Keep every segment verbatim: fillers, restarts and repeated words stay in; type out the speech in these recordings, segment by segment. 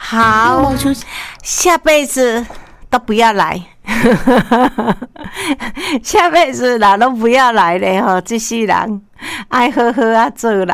好，下辈子都不要来，下辈子哪都不要来咧吼！这世人爱好好啊做人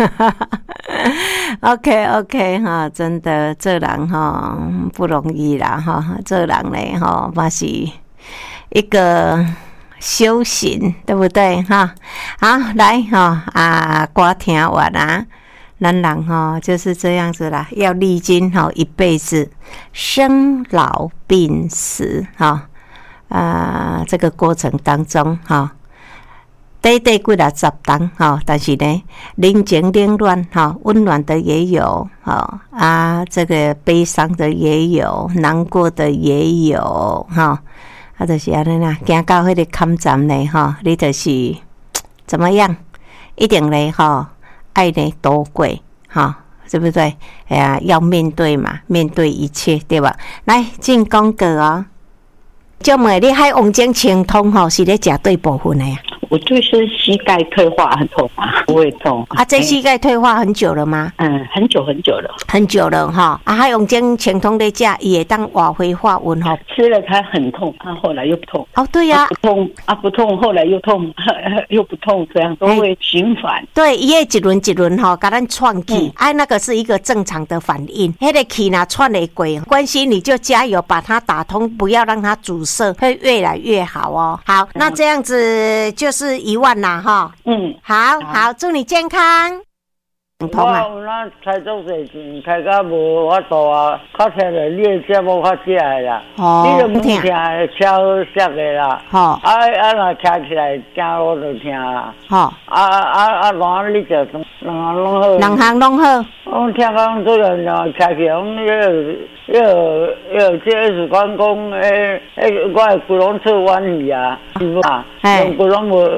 ，OK OK 哈，真的做人哈不容易啦哈，做人咧哈嘛是一个修行，对不对哈？好，来哈啊，歌听完啊。咱人哈就是这样子啦，要历经哈一辈子生老病死哈啊这个过程当中哈，短短几啊十当哈，但是呢，人情冷暖哈，温暖的也有哈啊，这个悲伤的也有，难过的也有哈，啊就是安尼啦，行到迄个坎站呢哈，你就是怎么样，一定嘞哈。爱呢多贵哈，对不对？哎呀，要面对嘛，面对一切，对吧？来进广告哦。就问你海王晶清通吼，是咧食对部分的呀？ 我就是膝盖退化很痛啊，不会痛啊。这膝盖退化很久了吗？ 嗯，很久很久了， 很久了哈。啊，海王晶清通在食，也当活回化温吼。 吃了它很痛，啊，后来又不痛。 哦，对呀、啊， 不痛啊，不痛，后来又痛，又不痛，这样都会循环。 对，伊会一轮一轮吼，甲咱窜气，哎、嗯啊，那个是一个正常的反应。迄、那个气若窜得过，关系你就加油，把它打通，不要让它阻塞，会越来越好哦。好，嗯、那这样子就是一万啦，哈。嗯，好好，祝你健康。 我有咱开足侪钱，开到无法度啊，较听着你的节目较食的啦。哦，你都唔听，车好色的啦。吼、哦，啊啊，若骑起来走路就听啦。吼、哦，啊啊啊，哪你就两项拢好。两项拢好。我听讲做人啊，骑起来讲，迄个、迄个、迄个，这是讲讲，诶诶，我的骨拢出弯去啊，是不啊？用骨拢无。